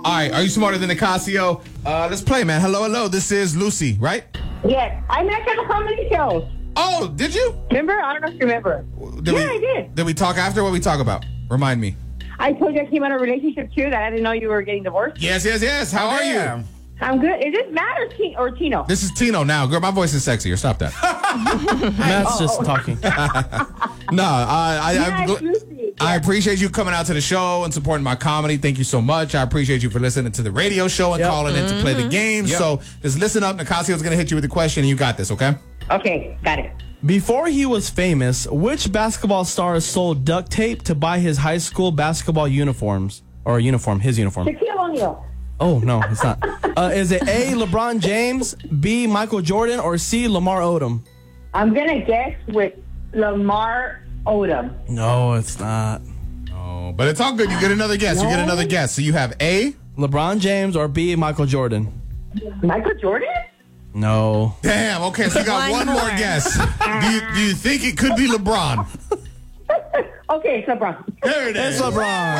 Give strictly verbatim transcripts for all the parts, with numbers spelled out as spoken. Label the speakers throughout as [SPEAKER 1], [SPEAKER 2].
[SPEAKER 1] All right, are you smarter than Nicasio? Uh, let's play, man. Hello, hello. This is Lucy, right?
[SPEAKER 2] Yes. I met you on a comedy show.
[SPEAKER 1] Oh, did you?
[SPEAKER 2] Remember? I don't know if you remember.
[SPEAKER 1] Did
[SPEAKER 2] yeah,
[SPEAKER 1] we,
[SPEAKER 2] I did.
[SPEAKER 1] Did we talk after? What we talk about? Remind me.
[SPEAKER 2] I told you I came out of a relationship, too, that I didn't know you were getting divorced.
[SPEAKER 1] Yes, yes, yes. How are you?
[SPEAKER 2] I'm good. Is this Matt or, T- or Tino?
[SPEAKER 1] This is Tino now. Girl, my voice is sexier. Stop that.
[SPEAKER 3] Matt's
[SPEAKER 2] Oh,
[SPEAKER 3] just
[SPEAKER 2] oh.
[SPEAKER 3] talking.
[SPEAKER 1] no, I, I,
[SPEAKER 2] Yeah,
[SPEAKER 1] I'm
[SPEAKER 2] it's
[SPEAKER 1] gl-
[SPEAKER 2] Lucy.
[SPEAKER 1] I
[SPEAKER 2] Yeah.
[SPEAKER 1] appreciate you coming out to the show and supporting my comedy. Thank you so much. I appreciate you for listening to the radio show and
[SPEAKER 3] Yep.
[SPEAKER 1] calling in to play the game.
[SPEAKER 4] Yep.
[SPEAKER 1] So just listen up. Nicasio's going to hit you with a question, and you got this, okay?
[SPEAKER 2] Okay, got it.
[SPEAKER 3] Before he was famous, which basketball star sold duct tape to buy his high school basketball uniforms? Or uniform, his uniform.
[SPEAKER 2] Shaquille O'Neal.
[SPEAKER 3] Oh, no, it's not. Uh, is it A, LeBron James, B, Michael Jordan, or C, Lamar Odom?
[SPEAKER 2] I'm going to guess with Lamar Odom.
[SPEAKER 3] No, it's not.
[SPEAKER 1] Oh, but it's all good. You get another guess. You get
[SPEAKER 2] No.
[SPEAKER 1] another guess. So you have A.
[SPEAKER 3] LeBron James or B, Michael Jordan?
[SPEAKER 2] Michael Jordan?
[SPEAKER 3] No.
[SPEAKER 1] Damn. Okay, so you got one,
[SPEAKER 5] One
[SPEAKER 1] more
[SPEAKER 5] more.
[SPEAKER 1] guess. do, you, do you think it could be LeBron?
[SPEAKER 2] Okay, it's LeBron.
[SPEAKER 1] There it is.
[SPEAKER 3] It's LeBron.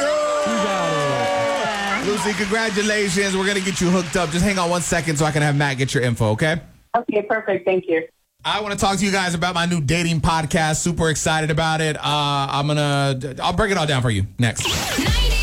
[SPEAKER 1] Lucy, congratulations. We're going to get you hooked up. Just hang on one second so I can have Matt get your info, okay?
[SPEAKER 2] Okay, perfect. Thank you.
[SPEAKER 1] I want to talk to you guys about my new dating podcast. Super excited about it. Uh, I'm going to, I'll break it all down for you next.